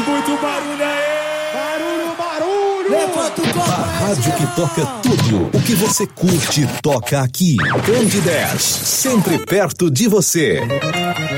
muito barulho aí! Levanta o copo! A rádio que toca tudo o que você curte toca aqui. Band 10, sempre perto de você.